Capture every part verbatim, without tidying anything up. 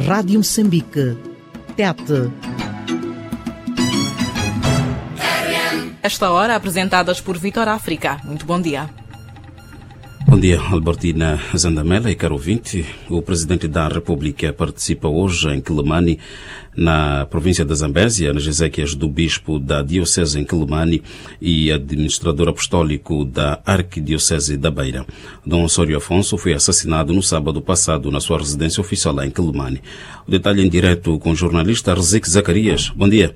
Rádio Moçambique. Tete. Esta hora apresentadas por Vitor África. Muito bom dia. Bom dia, Albertina Zandamela e caro ouvinte. O Presidente da República participa hoje em Quilimane, na província da Zambésia, nas exéquias do Bispo da Diocese em Quilimane e administrador apostólico da Arquidiocese da Beira. Dom Osório Afonso foi assassinado no sábado passado na sua residência oficial lá em Quilimane. O detalhe em direto com o jornalista Rezik Zacarias. Bom dia.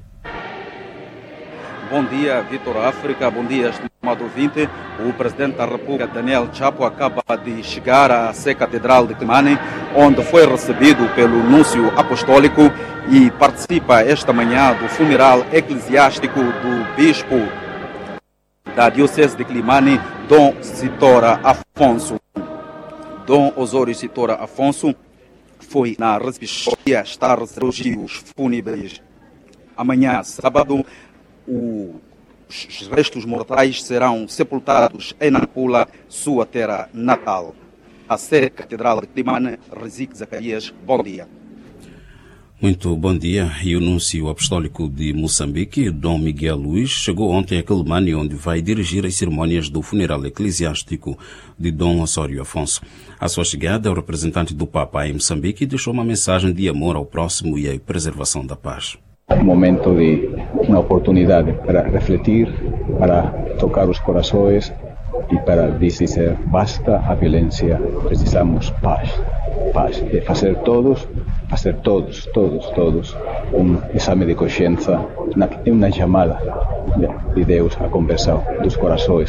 Bom dia, Vitor África. Bom dia, estimado ouvinte. O Presidente da República, Daniel Chapo, acaba de chegar à Sé Catedral de Quilimane, onde foi recebido pelo Núncio Apostólico e participa esta manhã do funeral eclesiástico do Bispo da Diocese de Quilimane, Dom Sitora Afonso. Dom Osório Sitora Afonso foi na recepção e está a receber os fúnebres. Amanhã, sábado, os restos mortais serão sepultados em Nampula, sua terra natal. A Sé Catedral de Quilimane, Rezik Zacarias, bom dia. Muito bom dia. E o Núncio Apostólico de Moçambique, Dom Miguel Luís, chegou ontem a Quilimane, onde vai dirigir as cerimônias do funeral eclesiástico de Dom Osório Afonso. À sua chegada, o representante do Papa em Moçambique deixou uma mensagem de amor ao próximo e à preservação da paz. Um momento de uma oportunidade para refletir, para tocar os corações e para dizer basta a violência, precisamos paz. Paz. E fazer todos, fazer todos, todos, todos um exame de consciência, uma chamada de Deus à conversão dos corações